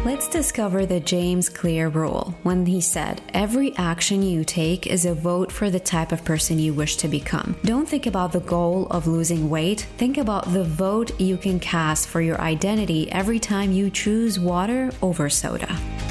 Let's discover the James Clear rule when he said, every action you take is a vote for the type of person you wish to become. Don't think about the goal of losing weight. Think about the vote you can cast for your identity every time you choose water over soda.